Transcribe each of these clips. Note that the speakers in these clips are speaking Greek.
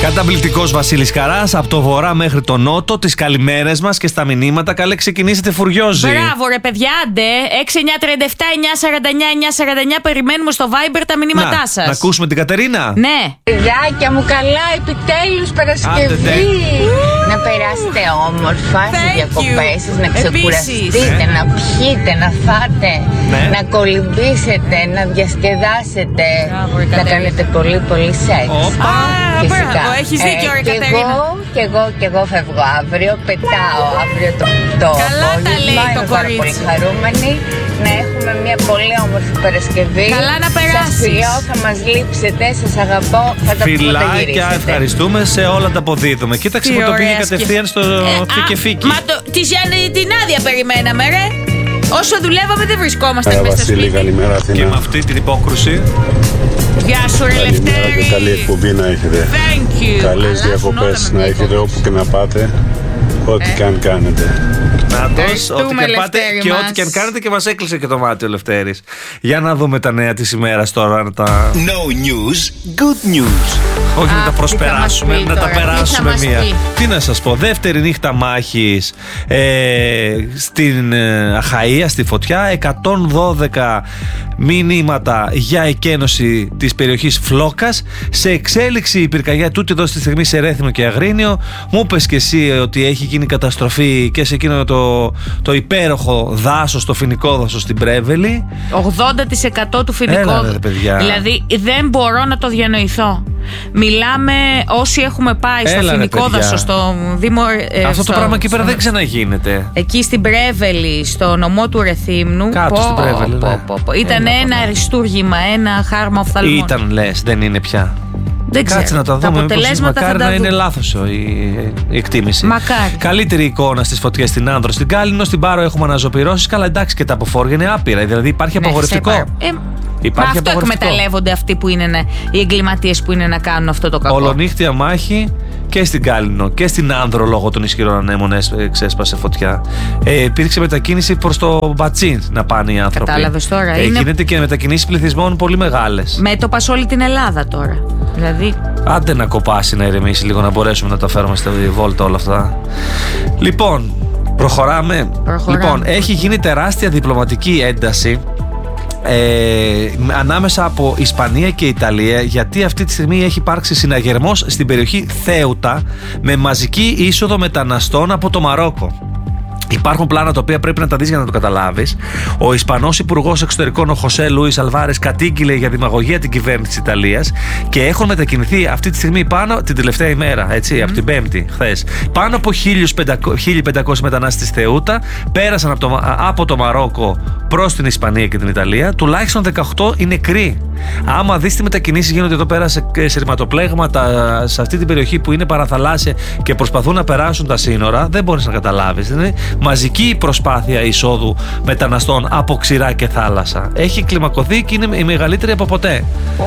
Καταπληκτικός Βασίλης Καράς, από το βορρά μέχρι το νότο, τις καλημέρες μας και στα μηνύματα. Καλέ, ξεκινήσετε, φουριόζει. Μπράβο, ρε παιδιά, άντε. 6-9-37-949-49. Περιμένουμε στο Viber τα μηνύματά σας. Να ακούσουμε την Κατερίνα. Ναι. Παιδάκια μου, καλά, επιτέλους Παρασκευή. Να περάσετε όμορφα στις διακοπές σας, να ξεκουραστείτε, να πιείτε, να φάτε, να κολυμπήσετε, να διασκεδάσετε. Να κάνετε πολύ πολύ σεξ. Φυσικά. Έχεις δίκιο, ρε Κατερίνα. Και εγώ φεύγω αύριο, πετάω αύριο το καλά απόγευμα. τα λέει το Είμαι πάρα πολύ χαρούμενη να έχουμε μια πολύ όμορφη Παρασκευή. Καλά να περάσεις. Σας φιλιώ, θα μας λείψετε, σας αγαπώ, θα τα Φιλάκια, γυρίσετε. ευχαριστούμε, σε όλα τα αποδίδουμε. Κοίταξε που το πήγε κατευθείαν στο φίκε. Μα την άδεια περιμέναμε, ρε. Όσο δουλεύαμε δεν βρισκόμαστε μέσα στο σπίτι. Καλημέρα, Αθήνα. Και με αυτή την υπόκρουση. Γεια σου, ρε Λευτέρη. Και καλή εκπομπή να έχετε. Thank you. Καλές διακοπές να έχετε όπου και να πάτε. Ό,τι και αν κάνετε. Νάτος, ό,τι και αν πάτε και ό,τι και αν κάνετε, και μας έκλεισε και το μάτι ο Λευτέρης. Για να δούμε τα νέα της ημέρας τώρα. No news, good news. Όχι να τα προσπεράσουμε, να τα περάσουμε μία. Τι να σας πω, δεύτερη νύχτα μάχης στην Αχαΐα, στη Φωτιά. 112 μηνύματα για εκένωση της περιοχής Φλόκας. Σε εξέλιξη η πυρκαγιά τούτη εδώ στη στιγμή σε Ρέθυμνο και Αγρίνιο. Μου είπες και εσύ ότι έχει γίνει καταστροφή και σε εκείνο το υπέροχο δάσος, το φοινικό δάσος στην Πρέβελη. 80% του φοινικού. Δηλαδή δεν μπορώ να το διανοηθώ. Μιλάμε όσοι έχουμε πάει στο φοινικό δάσο, στο Δήμο. Αυτό το πράγμα εκεί πέρα δεν ξαναγίνεται. Εκεί στην Πρέβελη, στο νομό του Ρεθύμνου. Κάτω στην Πρέβελη. Ήταν ένα αριστούργημα, ένα χάρμα οφθαλμών. Ήταν, λες, δεν είναι πια. Δεν ξέρω. Κάτσε να τα δούμε. Μακάρι να είναι λάθος η εκτίμηση. Μακάρι. Καλύτερη εικόνα στις φωτιές στην Άνδρο, στην Κάλινο, στην Πάρο έχουμε αναζωπυρώσεις. Καλά, εντάξει, και τα αποφόρια είναι άπειρα. Δηλαδή υπάρχει απαγορευτικό. Μα αυτό εκμεταλλεύονται αυτοί που είναι οι εγκληματίες που είναι να κάνουν αυτό το κακό. Ολονύχτια μάχη και στην Κάλινο και στην Άνδρο λόγω των ισχυρών ανέμων ξέσπασε φωτιά. Υπήρξε μετακίνηση προς το Μπατσίν να πάνε οι άνθρωποι. Κατάλαβες τώρα. Γίνεται και μετακινήσεις πληθυσμών πολύ μεγάλες. Μέτωπα σε όλη την Ελλάδα τώρα. Δηλαδή. Άντε να κοπάσει, να ηρεμήσει λίγο, να μπορέσουμε να τα φέρουμε στη βόλτα όλα αυτά. Λοιπόν, προχωράμε. Λοιπόν, έχει γίνει τεράστια διπλωματική ένταση ανάμεσα από Ισπανία και Ιταλία, γιατί αυτή τη στιγμή έχει υπάρξει συναγερμός στην περιοχή Θέουτα με μαζική είσοδο μεταναστών από το Μαρόκο. Υπάρχουν πλάνα τα οποία πρέπει να τα δεις για να το καταλάβεις. Ο Ισπανός Υπουργός Εξωτερικών, ο Χωσέ Λούις Αλβάρες, κατήγγειλε για δημαγωγία την κυβέρνηση της Ιταλίας και έχουν μετακινηθεί αυτή τη στιγμή πάνω, την τελευταία ημέρα, έτσι, από την Πέμπτη, χθες, πάνω από 1.500 μετανάστες στη Θεούτα, πέρασαν από το Μαρόκο προς την Ισπανία και την Ιταλία. Τουλάχιστον 18 είναι νεκροί. Άμα δεις τι μετακινήσεις γίνονται εδώ πέρα σε ρηματοπλέγματα, σε αυτή την περιοχή που είναι παραθαλάσσια και προσπαθούν να περάσουν τα σύνορα, δεν μπορείς να καταλάβεις. Είναι μαζική προσπάθεια εισόδου μεταναστών από ξηρά και θάλασσα. Έχει κλιμακωθεί και είναι η μεγαλύτερη από ποτέ.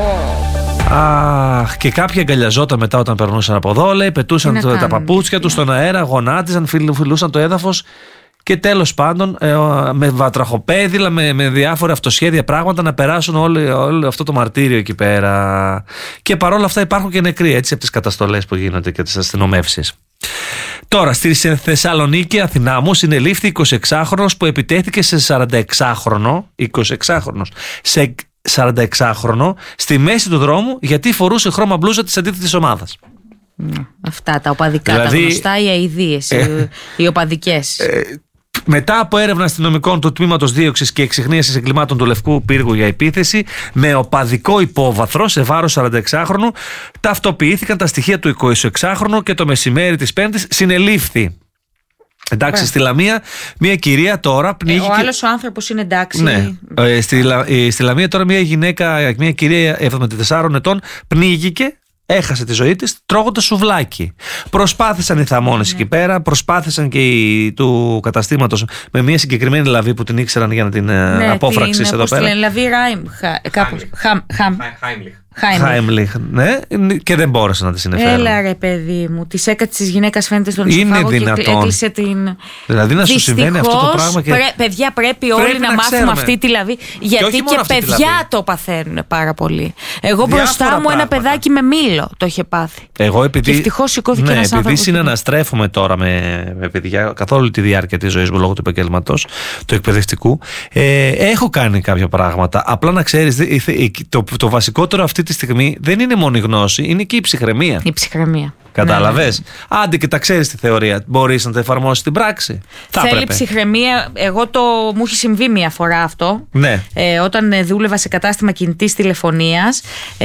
Και κάποιοι αγκαλιαζόταν μετά όταν περνούσαν από εδώ, λέει, πετούσαν τα παπούτσια τους στον αέρα, γονάτιζαν, φιλούσαν το έδαφος. Και τέλος πάντων με βατραχοπέδιλα, με διάφορα αυτοσχέδια πράγματα να περάσουν όλο αυτό το μαρτύριο εκεί πέρα. Και παρόλα αυτά υπάρχουν και νεκροί, έτσι, από τις καταστολές που γίνονται και τις αστυνομεύσεις. Τώρα, στη Θεσσαλονίκη, Αθηνά μου, συνελήφθη 26χρονος που επιτέθηκε σε 46χρονο, 26χρονος, σε 46χρονο στη μέση του δρόμου γιατί φορούσε χρώμα μπλούζα της αντίθετης ομάδας. Αυτά τα οπαδικά, δηλαδή, τα γνωστά, οι αηδίες, οι οπαδικές. Μετά από έρευνα αστυνομικών του Τμήματος Δίωξης και Εξιχνίασης Εγκλημάτων του Λευκού Πύργου για επίθεση με οπαδικό υπόβαθρο σε βάρος 46χρονου, ταυτοποιήθηκαν τα στοιχεία του 26χρονου και το μεσημέρι της Πέμπτης συνελήφθη. Εντάξει, στη Λαμία, μια κυρία τώρα πνίγηκε. Ο άλλος ο άνθρωπος είναι εντάξει. Ναι. Στη Λαμία τώρα μια κυρία 74 ετών πνίγηκε. Έχασε τη ζωή της τρώγοντας σουβλάκι. Προσπάθησαν οι θαμώνες εκεί πέρα, προσπάθησαν και οι του καταστήματος με μια συγκεκριμένη λαβή που την ήξεραν για να την απόφραξεις εδώ πέρα. Λαβή Ράιμ, Χάιμλιχ, ναι, και δεν μπόρεσε να τη συνεφέρει. Έλα ρε παιδί μου, τη έκατσε τη γυναίκα φαίνεται στον ισοφάγο και έκλεισε την. Δηλαδή να σου συμβαίνει αυτό το πράγμα. Παιδιά, πρέπει όλοι να μάθουμε αυτή τη λαβή. Γιατί και παιδιά το παθαίνουν πάρα πολύ. Εγώ μπροστά μου ένα παιδάκι με μήλο το είχε πάθει. Εγώ επειδή. Ευτυχώς σηκώθηκε ένας άνθρωπος. Επειδή συναναστρέφομαι τώρα με παιδιά καθ' όλη τη διάρκεια της ζωής μου λόγω του επαγγέλματος, του εκπαιδευτικού, έχω κάνει κάποια πράγματα. Απλά να ξέρεις, το βασικότερο αυτή τη στιγμή δεν είναι μόνο η γνώση, είναι και η ψυχραιμία. Η ψυχραιμία. Κατάλαβες. Ναι. Άντε και τα ξέρεις τη θεωρία. Μπορείς να τα εφαρμόσεις στην πράξη. Θέλει ψυχραιμία. Μου έχει συμβεί μία φορά αυτό. Ναι. Όταν δούλευα σε κατάστημα κινητής τηλεφωνίας.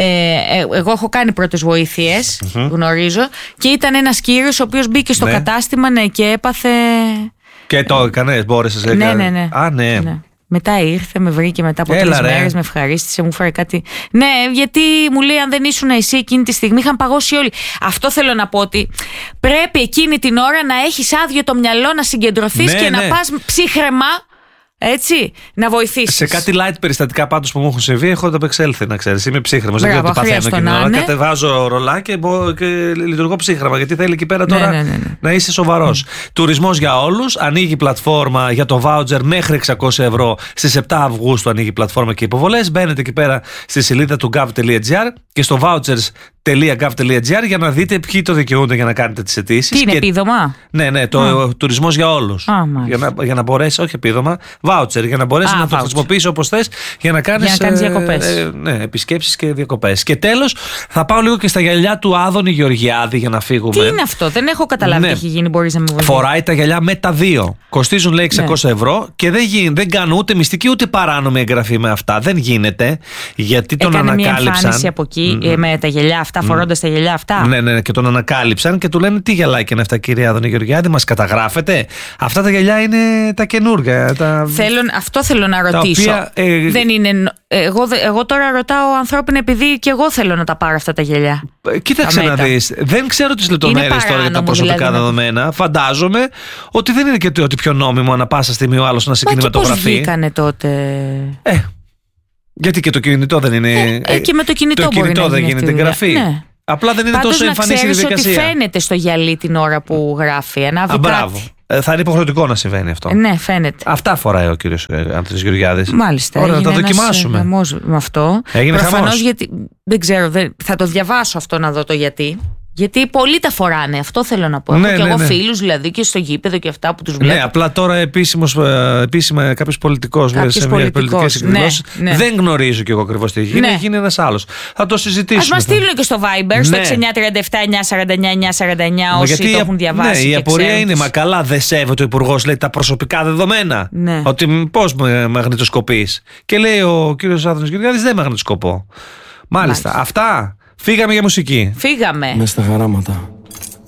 Εγώ έχω κάνει πρώτες βοήθειες, γνωρίζω. Και ήταν ένας κύριος ο οποίος μπήκε στο κατάστημα και έπαθε. Και το έκανες, μπόρεσες. Ναι. Α, ναι. Μετά ήρθε, με βρήκε μετά από 3 μέρες, με ευχαρίστησε, μου φέρε κάτι. Ναι, γιατί μου λέει, αν δεν ήσουν εσύ εκείνη τη στιγμή, είχαν παγώσει όλοι. Αυτό θέλω να πω, ότι πρέπει εκείνη την ώρα να έχεις άδειο το μυαλό, να συγκεντρωθείς και να πας ψύχραιμα. Έτσι, να βοηθήσεις. Σε κάτι light περιστατικά πάντως που μου έχουν συμβεί, έχω ανταπεξέλθει, να ξέρεις. Είμαι ψύχρεμος. Δεν ξέρω τι παθαίνω εκείνη την ώρα. Κατεβάζω ρολά και λειτουργώ ψύχρεμα. Γιατί θέλει εκεί πέρα τώρα να είσαι σοβαρός. Τουρισμός για όλους. Ανοίγει πλατφόρμα για το voucher μέχρι 600 ευρώ. Στις 7 Αυγούστου ανοίγει πλατφόρμα και υποβολές. Μπαίνετε εκεί πέρα στη σελίδα του gov.gr και στο vouchers.gov.gr για να δείτε ποιοι το δικαιούνται για να κάνετε τις αιτήσεις. Τι είναι, επίδομα? Ναι, το τουρισμός για όλους. Για να μπορέσει, όχι επίδομα. Voucher, για να μπορέσει να το χρησιμοποιήσει όπως θες για να κάνεις διακοπές. Επισκέψεις και διακοπές. Και τέλος, θα πάω λίγο και στα γυαλιά του Άδωνη Γεωργιάδη για να φύγουμε. Τι είναι αυτό, δεν έχω καταλάβει τι έχει γίνει, μπορείς να με βοηθήσεις. Φοράει τα γυαλιά με τα 2. Κοστίζουν, λέει, 600 ευρώ και δεν κάνουν ούτε μυστική ούτε παράνομη εγγραφή με αυτά. Δεν γίνεται. Γιατί τον ανακάλυψαν. Μια εμφάνιση από εκεί με τα γυαλιά αυτά, φορώντας τα γυαλιά αυτά. Ναι, και τον ανακάλυψαν και του λένε, τι γυαλάκι είναι αυτά, κύριε Άδωνη Γεωργιάδη, μας καταγράφετε? Αυτά τα γυαλιά είναι τα καινούργια. Αυτό θέλω να ρωτήσω. Δεν είναι. Εγώ τώρα ρωτάω ανθρώπινα, επειδή και εγώ θέλω να τα πάρω αυτά τα γυαλιά. Κοίταξε να δεις. Δεν ξέρω τις λεπτομέρειες τώρα για τα προσωπικά δεδομένα. Φαντάζομαι ότι δεν είναι και ότι πιο νόμιμο ανά πάσα στιγμή ο άλλος να σε κινηματογραφεί. Πώς βγήκανε τότε? Γιατί και το κινητό δεν είναι. Και με το κινητό δεν γίνεται εγγραφή. Ναι. Απλά δεν είναι τόσο εμφανής η διαδικασία. Ότι φαίνεται στο γυαλί την ώρα που γράφει. Μπράβο. Θα είναι υποχρεωτικό να συμβαίνει αυτό. Ναι, φαίνεται. Αυτά φοράει ο κύριος Άδωνης Γεωργιάδης. Μάλιστα. Ωραία, να τα δοκιμάσουμε. Με αυτό. Προφανώς γιατί. Δεν ξέρω, θα το διαβάσω αυτό να δω το γιατί. Γιατί πολλοί τα φοράνε, αυτό θέλω να πω. Έχω και εγώ φίλους δηλαδή και στο γήπεδο και αυτά που τους βλέπω. Ναι, απλά τώρα επίσημα κάποιος πολιτικός σε μια πολιτικές εκδηλώσεις. Δεν γνωρίζω κι εγώ ακριβώς τι γίνει. Γίνει ένας άλλος. Θα το συζητήσουμε. Ας μας στείλουν και στο Viber, στο 6937-949-949 όσοι το έχουν διαβάσει. Ναι, η απορία είναι, μα καλά δεν σέβεται ο υπουργός, λέει, τα προσωπικά δεδομένα. Ότι πώς μαγνητοσκοπείς. Και λέει ο κύριος Άδωνης Γεωργιάδης, δεν μαγνητοσκοπώ. Μάλιστα. Αυτά. Φύγαμε για μουσική. Φύγαμε. Μες στα χαράματα.